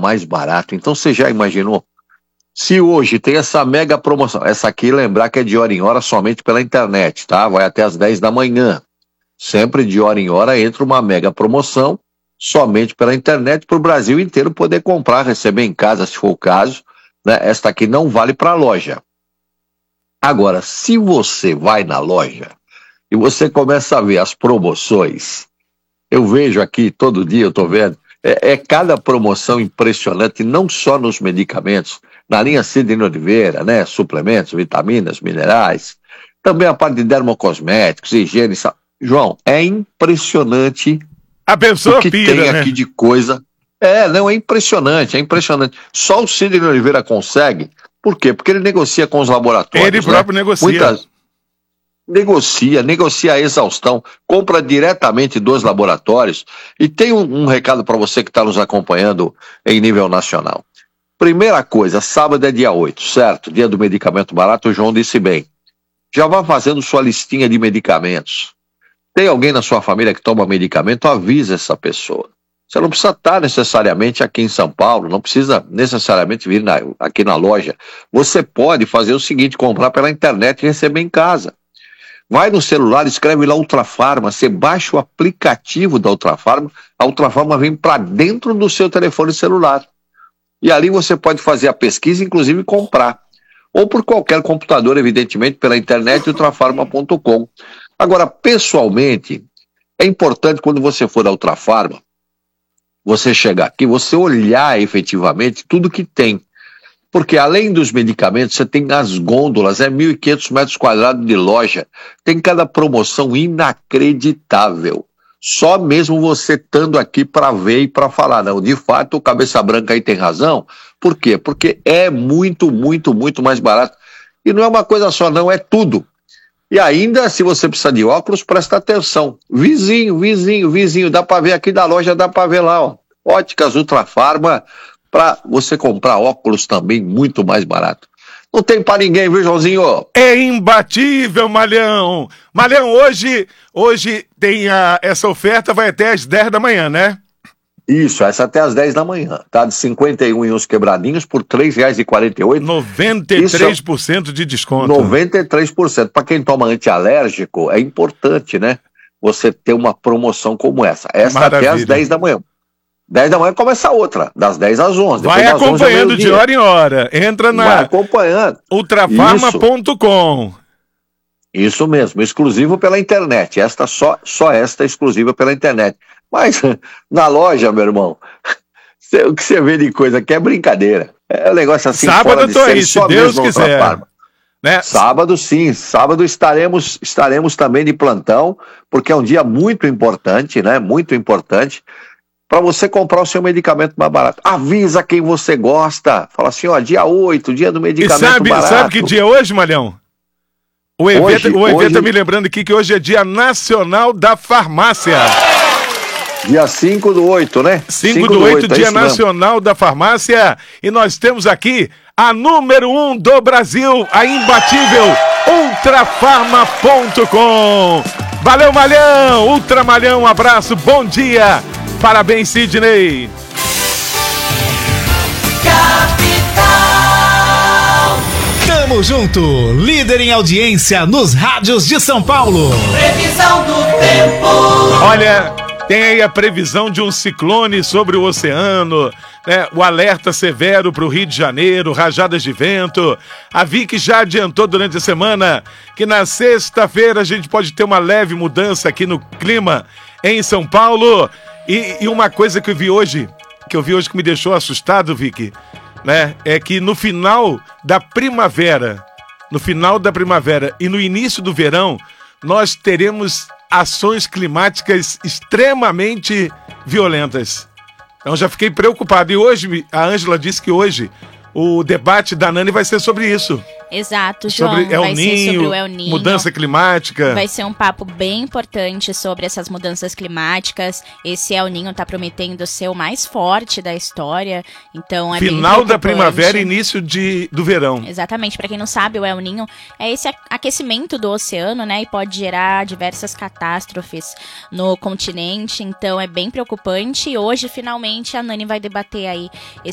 mais barato. Então você já imaginou? Se hoje tem essa mega promoção, essa aqui lembrar que é de hora em hora somente pela internet, tá? Vai até às 10 da manhã. Sempre de hora em hora entra uma mega promoção somente pela internet para o Brasil inteiro poder comprar, receber em casa se for o caso, né? Esta aqui não vale para a loja. Agora, se você vai na loja e você começa a ver as promoções, eu vejo aqui todo dia, eu estou vendo, cada promoção impressionante, não só nos medicamentos, na linha Sidney Oliveira, né? Suplementos, vitaminas, minerais, também a parte de dermocosméticos, higiene. João, é impressionante a pessoa o que pira, tem né? aqui de coisa. Não, é impressionante, é impressionante. Só o Sidney Oliveira consegue. Por quê? Porque ele negocia com os laboratórios. Ele próprio negocia. Negocia a exaustão, compra diretamente dos laboratórios. E tem um recado para você que está nos acompanhando em nível nacional. Primeira coisa, sábado é dia 8, certo? Dia do medicamento barato, o João disse bem. Já vá fazendo sua listinha de medicamentos. Tem alguém na sua família que toma medicamento, avisa essa pessoa. Você não precisa estar necessariamente aqui em São Paulo, não precisa necessariamente vir aqui na loja. Você pode fazer o seguinte, comprar pela internet e receber em casa. Vai no celular, escreve lá Ultrafarma, você baixa o aplicativo da Ultrafarma, a Ultrafarma vem para dentro do seu telefone celular. E ali você pode fazer a pesquisa, inclusive comprar. Ou por qualquer computador, evidentemente, pela internet, ultrafarma.com. Agora, pessoalmente, é importante quando você for à Ultrafarma, você chegar aqui, você olhar efetivamente tudo que tem. Porque além dos medicamentos, você tem as gôndolas, 1.500 metros quadrados de loja, tem cada promoção inacreditável. Só mesmo você estando aqui para ver e para falar. Não, de fato, o Cabeça Branca aí tem razão. Por quê? Porque é muito, muito, muito mais barato. E não é uma coisa só, não, é tudo. E ainda, se você precisa de óculos, presta atenção. Vizinho, dá para ver aqui da loja, dá para ver lá, ó. Óticas Ultrafarma, para você comprar óculos também muito mais barato. Não tem para ninguém, viu, Joãozinho? É imbatível, Malhão. Malhão, hoje tem essa oferta, vai até às 10 da manhã, né? Isso, essa até às 10 da manhã. Tá de 51 e uns quebradinhos por R$ 3,48. 93% de desconto. 93%. Para quem toma antialérgico, é importante, né? Você ter uma promoção como essa. Essa Maravilha. até às 10 da manhã. 10 da manhã começa outra, das 10 às 11. Vai acompanhando de hora em hora. Entra na acompanhando. ultrafarma.com. Isso mesmo, exclusivo pela internet. Esta só esta exclusiva pela internet. Mas na loja, meu irmão, o que você vê de coisa aqui é brincadeira. É um negócio assim. Sábado eu tô aí, se Deus quiser. Né? Sábado sim, sábado estaremos também de plantão, porque é um dia muito importante, né? Muito importante. Para você comprar o seu medicamento mais barato. Avisa quem você gosta. Fala assim, ó, dia 8, dia do medicamento barato. Sabe que dia é hoje, Malhão? O evento tá me lembrando aqui que hoje é dia nacional da farmácia. Dia 5/8, né? 5/8, dia nacional da farmácia. E nós temos aqui a número 1 do Brasil, a imbatível ultrafarma.com. Valeu, Malhão! Ultramalhão, um abraço, bom dia! Parabéns, Sidney! Capital! Tamo junto! Líder em audiência nos rádios de São Paulo. Previsão do tempo. Olha, tem aí a previsão de um ciclone sobre o oceano, né? O alerta severo para o Rio de Janeiro, rajadas de vento. A Vicky já adiantou durante a semana que na sexta-feira a gente pode ter uma leve mudança aqui no clima em São Paulo. E uma coisa que eu vi hoje que me deixou assustado, Vicky, né, é que no final da primavera e no início do verão, nós teremos ações climáticas extremamente violentas. Então já fiquei preocupado. E hoje, a Ângela disse que hoje o debate da Nani vai ser sobre isso. Exato, João. Sobre vai ser sobre o El Ninho. Mudança climática. Vai ser um papo bem importante sobre essas mudanças climáticas. Esse El Ninho tá prometendo ser o mais forte da história. Então é final da primavera e início do verão. Exatamente. Para quem não sabe, o El Ninho é esse aquecimento do oceano, né? E pode gerar diversas catástrofes no continente. Então é bem preocupante. E hoje, finalmente, a Nani vai debater aí